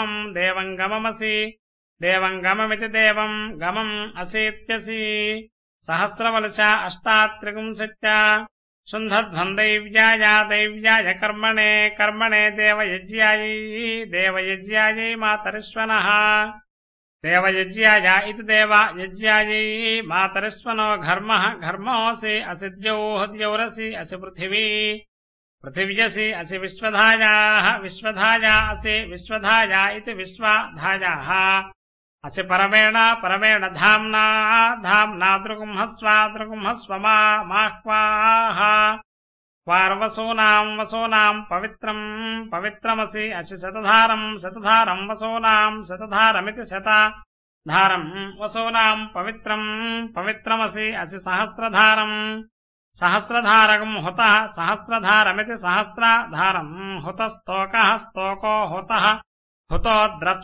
गमं देवं गममसि देवं गममिति देवं गमं असीत्यसि सहस्रवलशा अष्टात्रिपुंसत्या शुन्धध्वन्दैव्याय दैव्याय कर्मणे कर्मणे देवयज्ञायै मातरिष्वनः देवयज्ञाय इति देवयज्ञायै मातरिष्वनो घर्मः घर्मोऽसि असि द्यौः द्यौरसि असि पृथिवी पृथिव्यसि असि विश्वधायाः विश्वधाया असि विश्वधाया इति विश्वधायाः असि परमेण परमेण धाम्ना धाम्ना दृगुंहस्व माह्वाः वार्वसूनां वसूनां पवित्रं पवित्रमसि असि शतधारं शतधारं वसूनां शतधारमिति शतधारं वसूनां पवित्रं पवित्रमसि असि सहस्रधारं सहस्रधारकं हुतः सहस्रधारमिति सहस्रधारं हुतस्तोकः स्तोको हुतः हुतो द्रप्स